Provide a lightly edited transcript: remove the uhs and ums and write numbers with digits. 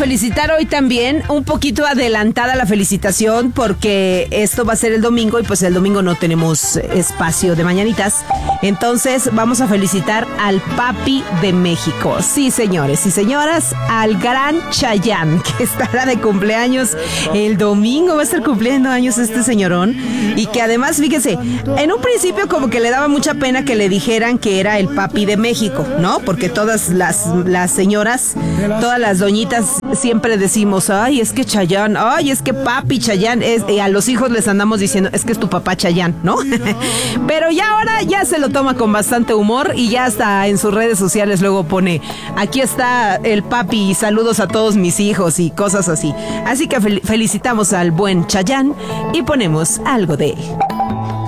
felicitar hoy también, un poquito adelantada la felicitación, porque esto va a ser el domingo y pues el domingo no tenemos espacio de mañanitas. Entonces vamos a felicitar al papi de México. Sí, señores y señoras, al gran Chayanne, que estará de cumpleaños el domingo. Va a estar cumpliendo años este señorón. Y que además, fíjese, en un principio como que le daba mucha pena que le dijeran que era el papi de México, ¿no? Porque todas las señoras, todas las doñitas siempre decimos, ay, es que Chayanne, ay, es que papi Chayanne, a los hijos les andamos diciendo, es que es tu papá Chayanne, ¿no? Pero ya ahora ya se lo toma con bastante humor y ya hasta en sus redes sociales luego pone, aquí está el papi y saludos a todos mis hijos y cosas así. Así que felicitamos al buen Chayanne y ponemos algo de él.